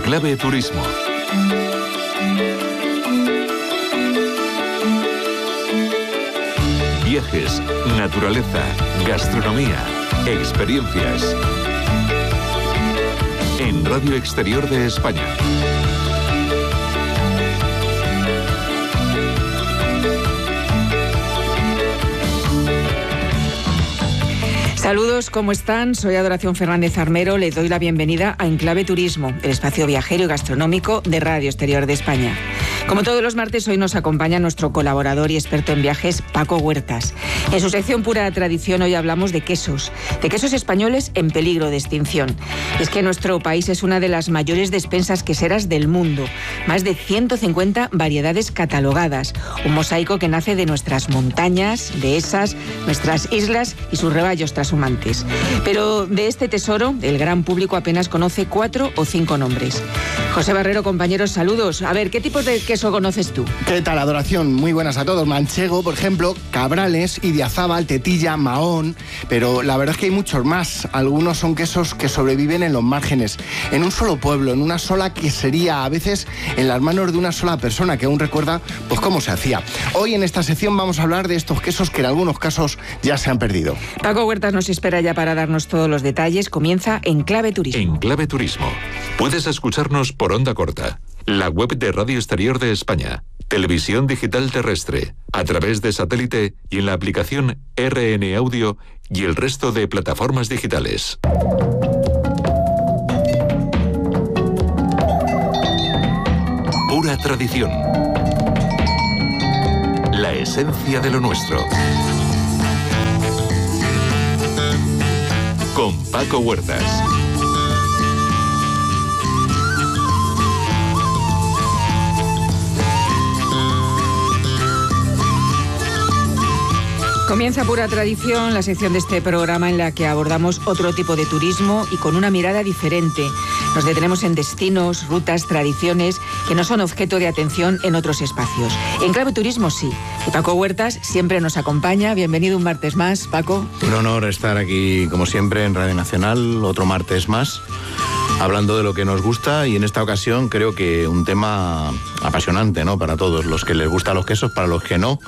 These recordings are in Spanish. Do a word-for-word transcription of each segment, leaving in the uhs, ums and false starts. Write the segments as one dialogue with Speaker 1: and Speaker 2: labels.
Speaker 1: Clave Turismo. Viajes, naturaleza, gastronomía, experiencias. En Radio Exterior de España.
Speaker 2: Saludos, ¿cómo están? Soy Adoración Fernández Armero. Les doy la bienvenida a Enclave Turismo, el espacio viajero y gastronómico de Radio Exterior de España. Como todos los martes, hoy nos acompaña nuestro colaborador y experto en viajes, Paco Huertas. En su sección Pura Tradición hoy hablamos de quesos, de quesos españoles en peligro de extinción. Es que nuestro país es una de las mayores despensas queseras del mundo. Más de ciento cincuenta variedades catalogadas. Un mosaico que nace de nuestras montañas, dehesas, nuestras islas y sus rebayos trashumantes. Pero de este tesoro, el gran público apenas conoce cuatro o cinco nombres. José Barrero, compañeros, saludos. A ver, ¿qué tipos de queso conoces tú?
Speaker 3: ¿Qué tal, Adoración? Muy buenas a todos. Manchego, por ejemplo, Cabrales, Idiazábal, Tetilla, Mahón, pero la verdad es que hay muchos más. Algunos son quesos que sobreviven en los márgenes, en un solo pueblo, en una sola quesería, a veces en las manos de una sola persona que aún recuerda pues cómo se hacía. Hoy en esta sección vamos a hablar de estos quesos que en algunos casos ya se han perdido.
Speaker 2: Paco Huertas nos espera ya para darnos todos los detalles. Comienza Enclave Turismo.
Speaker 1: Enclave Turismo. Puedes escucharnos por onda corta, la web de Radio Exterior de España, televisión digital terrestre, a través de satélite y en la aplicación R N Audio y el resto de plataformas digitales. Pura tradición. La esencia de lo nuestro. Con Paco Huertas.
Speaker 2: Comienza Pura Tradición, la sección de este programa en la que abordamos otro tipo de turismo y con una mirada diferente. Nos detenemos en destinos, rutas, tradiciones que no son objeto de atención en otros espacios. Enclave Turismo sí. Y Paco Huertas siempre nos acompaña. Bienvenido un martes más, Paco.
Speaker 4: Un honor estar aquí, como siempre, en Radio Nacional, otro martes más, hablando de lo que nos gusta, y en esta ocasión creo que un tema apasionante, ¿no?, para todos los que les gustan los quesos, para los que no,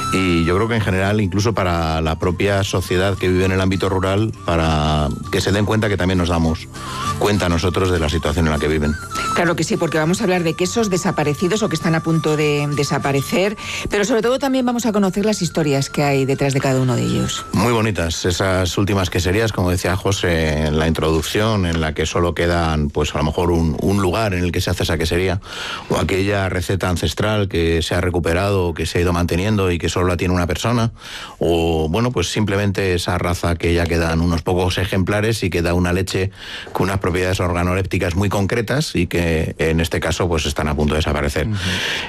Speaker 4: y yo creo que en general incluso para la propia sociedad que vive en el ámbito rural, para que se den cuenta que también nos damos cuenta nosotros de la situación en la que viven.
Speaker 2: Claro que sí, porque vamos a hablar de quesos desaparecidos o que están a punto de desaparecer, pero sobre todo también vamos a conocer las historias que hay detrás de cada uno de ellos.
Speaker 4: Muy bonitas esas últimas queserías, como decía José en la introducción, en la que solo quedan pues a lo mejor un, un lugar en el que se hace esa quesería, o aquella receta ancestral que se ha recuperado, que se ha ido manteniendo y que solo la tiene una persona, o bueno, pues simplemente esa raza que ya quedan unos pocos ejemplares y que da una leche con unas propiedades organolépticas muy concretas y que en este caso pues están a punto de desaparecer. Uh-huh.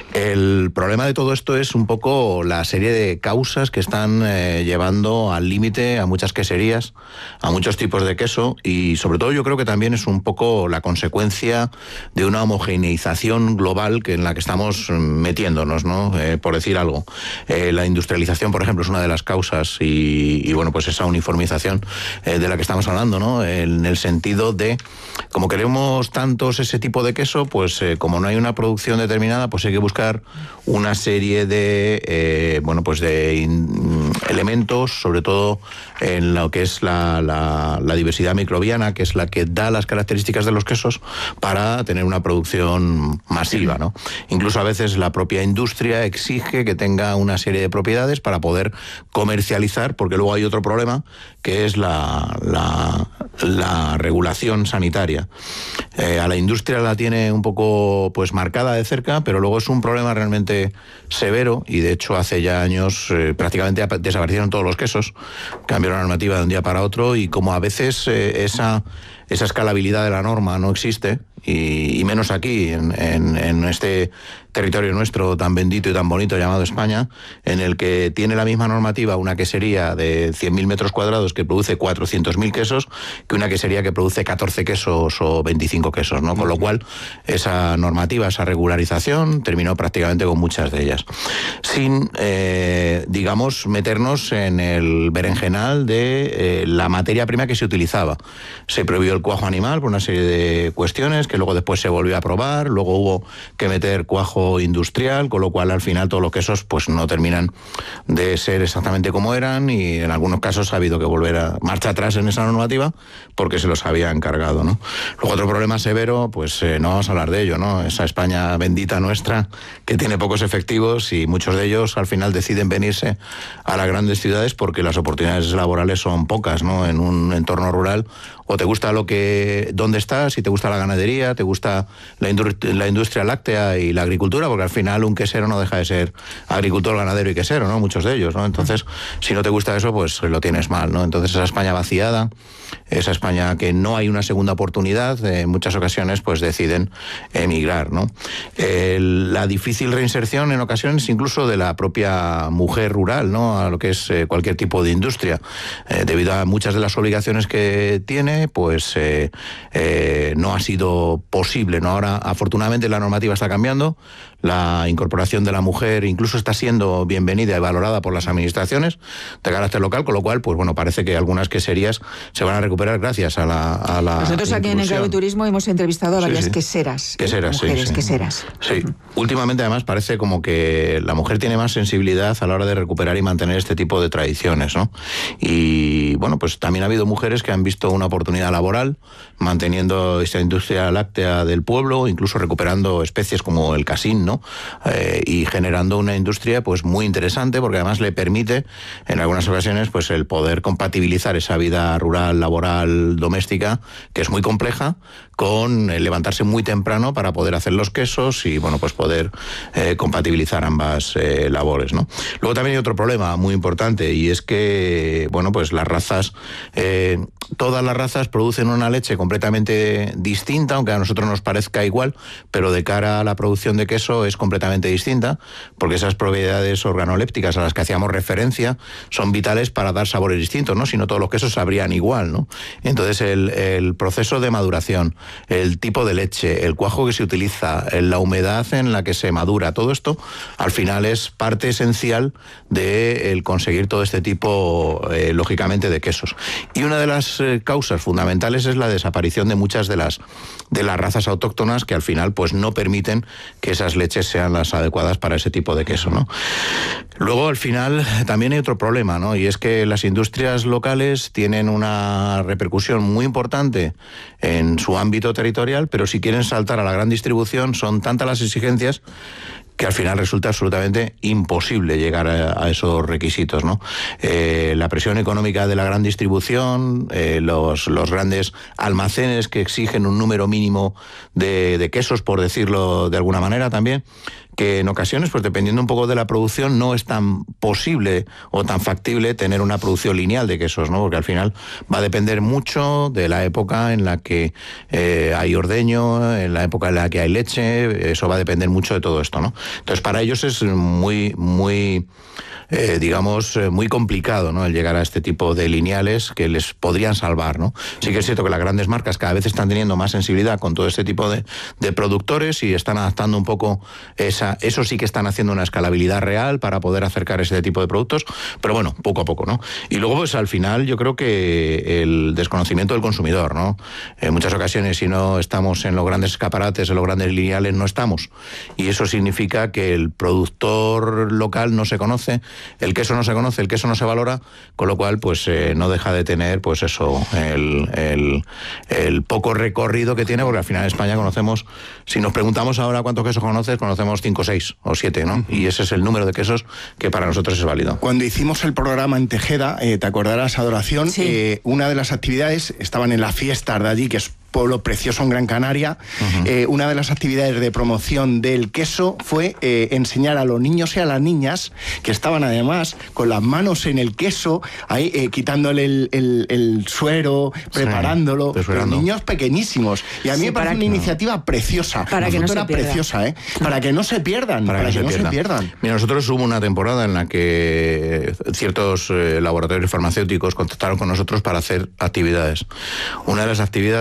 Speaker 4: El problema de todo esto es un poco la serie de causas que están eh, llevando al límite a muchas queserías, a muchos tipos de queso, y sobre todo yo creo que también es un poco la consecuencia de una homogeneización global que en la que estamos metiéndonos, ¿no? Eh, por decir algo. Eh, la industrialización, por ejemplo, es una de las causas y, y bueno, pues esa uniformización eh, de la que estamos hablando, ¿no? En el sentido de, como queremos tantos ese tipo de queso, pues eh, como no hay una producción determinada, pues hay que buscar una serie de, eh, bueno, pues de in, elementos, sobre todo en lo que es la, la, la diversidad microbiana, que es la que da las características de los quesos para tener una producción masiva, ¿no? Incluso a veces la propia industria exige que tenga una serie de propiedades para poder comercializar, porque luego hay otro problema, que es la, la, la regulación sanitaria. Eh, a la industria la tiene un poco pues marcada de cerca, pero luego es un problema realmente severo, y de hecho hace ya años eh, prácticamente desaparecieron todos los quesos, cambió la normativa de un día para otro, y como a veces eh, esa, esa escalabilidad de la norma no existe, y, y menos aquí, en, en, en este territorio nuestro tan bendito y tan bonito llamado España, en el que tiene la misma normativa una quesería de cien mil metros cuadrados que produce cuatrocientos mil quesos que una quesería que produce catorce quesos o veinticinco quesos, ¿no? Con lo cual, esa normativa, esa regularización, terminó prácticamente con muchas de ellas. Sin, eh, digamos, meternos en el berenjenal de eh, la materia prima que se utilizaba. Se prohibió el cuajo animal por una serie de cuestiones que luego después se volvió a probar, luego hubo que meter cuajo industrial, con lo cual al final todos los quesos pues no terminan de ser exactamente como eran y en algunos casos ha habido que volver a marcha atrás en esa normativa porque se los había encargado, ¿no? Luego otro problema severo, pues eh, no vamos a hablar de ello, ¿no? Esa España bendita nuestra que tiene pocos efectivos y muchos de ellos al final deciden venirse a las grandes ciudades porque las oportunidades laborales son pocas, ¿no? En un entorno rural o te gusta lo que dónde estás, si te gusta la ganadería, te gusta la, industria, la industria láctea y la agricultura, porque al final un quesero no deja de ser agricultor, ganadero y quesero, ¿no? Muchos de ellos, ¿no? Entonces, si no te gusta eso, pues lo tienes mal, ¿no? Entonces esa España vaciada, esa España que no hay una segunda oportunidad, en muchas ocasiones pues deciden emigrar, ¿no? Eh, la difícil reinserción en ocasiones incluso de la propia mujer rural, ¿no? A lo que es eh, cualquier tipo de industria, eh, debido a muchas de las obligaciones que tiene, pues eh, eh, no ha sido posible, ¿no? Ahora afortunadamente la normativa está cambiando, la incorporación de la mujer incluso está siendo bienvenida y valorada por las administraciones de carácter local, con lo cual, pues bueno, parece que algunas queserías se van a recuperar gracias a la a la
Speaker 2: Nosotros aquí en Enclave Turismo hemos entrevistado a varias
Speaker 4: sí, sí.
Speaker 2: queseras.
Speaker 4: Queseras,
Speaker 2: mujeres
Speaker 4: sí, sí.
Speaker 2: queseras.
Speaker 4: Sí, últimamente además parece como que la mujer tiene más sensibilidad a la hora de recuperar y mantener este tipo de tradiciones, ¿no? Y bueno, pues también ha habido mujeres que han visto una oportunidad laboral manteniendo esta industria láctea del pueblo, incluso recuperando especies como el casín, ¿no? Eh, y generando una industria pues muy interesante porque además le permite en algunas ocasiones pues el poder compatibilizar esa vida rural, laboral, doméstica, que es muy compleja, con el levantarse muy temprano para poder hacer los quesos y bueno pues poder eh, compatibilizar ambas eh, labores, ¿no? Luego también hay otro problema muy importante y es que bueno pues las razas eh, todas las razas producen una leche completamente distinta, aunque a nosotros nos parezca igual, pero de cara a la producción de queso es completamente distinta, porque esas propiedades organolépticas a las que hacíamos referencia son vitales para dar sabores distintos, ¿no? Si no todos los quesos sabrían igual, ¿no? Entonces el, el proceso de maduración, el tipo de leche, el cuajo que se utiliza, la humedad en la que se madura, todo esto al final es parte esencial de el conseguir todo este tipo, eh, lógicamente, de quesos. Y una de las eh, causas fundamentales es la desaparición de muchas de las de las razas autóctonas que al final pues no permiten que esas leches sean las adecuadas para ese tipo de queso, ¿no? Luego al final también hay otro problema, ¿no? Y es que las industrias locales tienen una repercusión muy importante en su ámbito territorial, pero si quieren saltar a la gran distribución son tantas las exigencias que al final resulta absolutamente imposible llegar a, a esos requisitos, ¿no? Eh, la presión económica de la gran distribución, eh, los, los grandes almacenes que exigen un número mínimo de, de quesos, por decirlo de alguna manera también, que en ocasiones, pues dependiendo un poco de la producción, no es tan posible o tan factible tener una producción lineal de quesos, ¿no? Porque al final va a depender mucho de la época en la que eh, hay ordeño, en la época en la que hay leche, eso va a depender mucho de todo esto, ¿no? Entonces, para ellos es muy, muy... Eh, digamos, eh, muy complicado, ¿no? El llegar a este tipo de lineales que les podrían salvar, ¿no? Sí que es cierto que las grandes marcas cada vez están teniendo más sensibilidad con todo este tipo de, de productores y están adaptando un poco esa, eso sí que están haciendo una escalabilidad real para poder acercar ese tipo de productos, pero bueno, poco a poco, ¿no? Y luego, pues al final yo creo que el desconocimiento del consumidor, ¿no? En muchas ocasiones, si no estamos en los grandes escaparates, en los grandes lineales, no estamos. Y eso significa que el productor local no se conoce, el queso no se conoce, el queso no se valora, con lo cual pues eh, no deja de tener pues eso, el, el, el poco recorrido que tiene, porque al final en España conocemos, si nos preguntamos ahora cuántos quesos conoces, conocemos cinco, seis o siete, ¿no? Y ese es el número de quesos que para nosotros es válido.
Speaker 3: Cuando hicimos el programa en Tejeda, eh, te acordarás, Adoración,
Speaker 2: sí.
Speaker 3: eh, una de las actividades, estaban en las fiestas de allí, que es pueblo precioso en Gran Canaria. Uh-huh. Eh, una de las actividades de promoción del queso fue eh, enseñar a los niños y a las niñas, que estaban además con las manos en el queso, ahí eh, quitándole el, el, el suero, preparándolo, sí, los niños pequeñísimos. Y a mí sí, me parece una que... iniciativa preciosa,
Speaker 2: para que no se
Speaker 3: preciosa, ¿eh? Para que no se pierdan, para, para que, que no se pierdan. se pierdan.
Speaker 4: Mira, nosotros hubo una temporada en la que ciertos eh, laboratorios farmacéuticos contactaron con nosotros para hacer actividades. Una de las actividades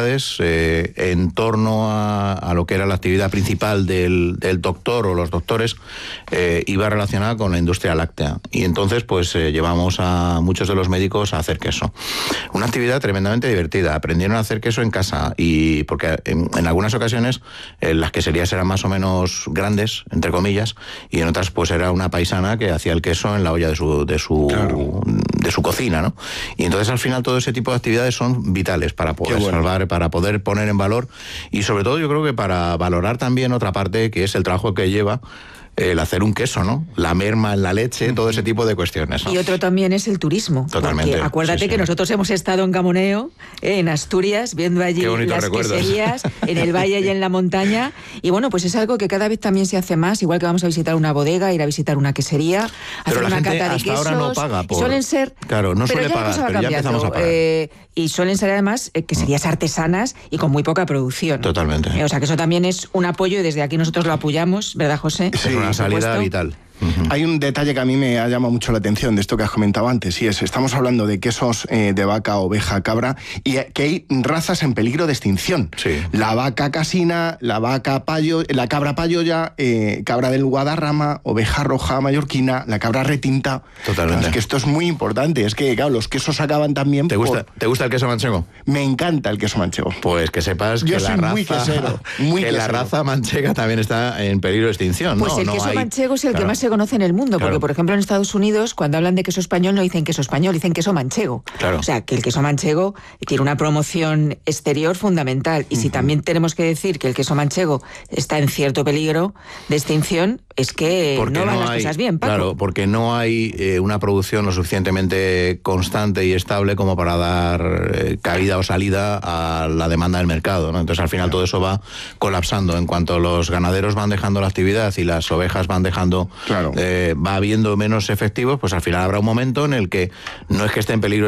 Speaker 4: eh, en torno a, a lo que era la actividad principal del, del doctor o los doctores, eh, iba relacionada con la industria láctea. Y entonces, pues eh, llevamos a muchos de los médicos a hacer queso. Una actividad tremendamente divertida. Aprendieron a hacer queso en casa, y porque en, en algunas ocasiones eh, las queserías eran más o menos grandes, entre comillas, y en otras pues era una paisana que hacía el queso en la olla de su, de su, claro. de su cocina, ¿no? Y entonces al final todo ese tipo de actividades son vitales para poder bueno. salvar, para poder poner en valor, y sobre todo yo creo que para valorar también otra parte que es el trabajo que lleva el hacer un queso, ¿no? La merma en la leche, todo ese tipo de cuestiones, ¿no?
Speaker 2: Y otro también es el turismo.
Speaker 4: Totalmente.
Speaker 2: Porque acuérdate sí, sí. que nosotros hemos estado en Gamoneo, eh, en Asturias, viendo allí las recuerdos. queserías, en el valle y en la montaña. Y bueno, pues es algo que cada vez también se hace más, igual que vamos a visitar una bodega, ir a visitar una quesería,
Speaker 4: pero
Speaker 2: hacer
Speaker 4: la
Speaker 2: una
Speaker 4: gente
Speaker 2: cata de
Speaker 4: hasta
Speaker 2: quesos.
Speaker 4: Ahora no paga por...
Speaker 2: Y suelen ser...
Speaker 4: Claro, no suele pagar, pero ya empezamos a pagar.
Speaker 2: Eh, y suelen ser además eh, queserías artesanas y con muy poca producción.
Speaker 4: Totalmente.
Speaker 2: Eh, o sea que eso también es un apoyo y desde aquí nosotros lo apoyamos, ¿verdad, José?
Speaker 4: Sí, es una salida vital.
Speaker 3: Uh-huh. Hay un detalle que a mí me ha llamado mucho la atención de esto que has comentado antes, y es, estamos hablando de quesos eh, de vaca, oveja, cabra, y que hay razas en peligro de extinción.
Speaker 4: Sí.
Speaker 3: La vaca casina, la vaca payo, la cabra payoya, eh, cabra del Guadarrama, oveja roja mallorquina, la cabra retinta.
Speaker 4: Totalmente.
Speaker 3: Claro, es que esto es muy importante, es que claro, los quesos acaban también.
Speaker 4: ¿Te gusta,
Speaker 3: por...
Speaker 4: ¿te gusta el queso manchego?
Speaker 3: Me encanta el queso manchego.
Speaker 4: Pues que sepas
Speaker 3: Yo
Speaker 4: que
Speaker 3: soy
Speaker 4: la raza,
Speaker 3: muy quesero, muy
Speaker 4: que
Speaker 3: quesero.
Speaker 4: la raza manchega también está en peligro de extinción.
Speaker 2: Pues
Speaker 4: no,
Speaker 2: el
Speaker 4: no
Speaker 2: queso
Speaker 4: hay...
Speaker 2: manchego es el
Speaker 4: claro.
Speaker 2: que más se conoce en el mundo,
Speaker 4: Claro.
Speaker 2: porque por ejemplo en Estados Unidos cuando hablan de queso español no dicen queso español, dicen queso manchego.
Speaker 4: Claro.
Speaker 2: O sea que el queso manchego tiene una promoción exterior fundamental, y uh-huh. si también tenemos que decir que el queso manchego está en cierto peligro de extinción, es que
Speaker 4: porque
Speaker 2: no van
Speaker 4: no
Speaker 2: las
Speaker 4: hay,
Speaker 2: cosas bien, Paco.
Speaker 4: Claro, porque no hay eh, una producción lo suficientemente constante y estable como para dar eh, cabida o salida a la demanda del mercado, ¿no? Entonces al final claro. todo eso va colapsando. En cuanto los ganaderos van dejando la actividad y las ovejas van dejando, claro. eh, va habiendo menos efectivos, pues al final habrá un momento en el que no es que esté en peligro